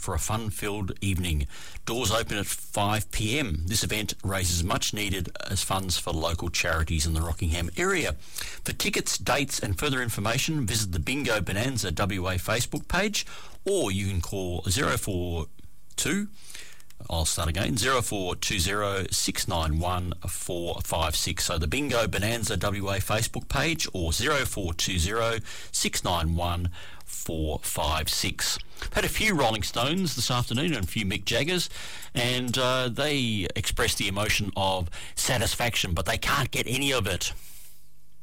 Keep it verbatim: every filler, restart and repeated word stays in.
for a fun-filled evening. Doors open at five p m. This event raises much needed as funds for local charities in the Rockingham area. For tickets, dates and further information, visit the Bingo Bonanza W A Facebook page, or you can call zero four two I'll start again, zero four two zero six nine one four five six. So the Bingo Bonanza W A Facebook page, or zero four two zero six nine one four five six. Had a few Rolling Stones this afternoon and a few Mick Jaggers, and uh, they expressed the emotion of satisfaction, but they can't get any of it.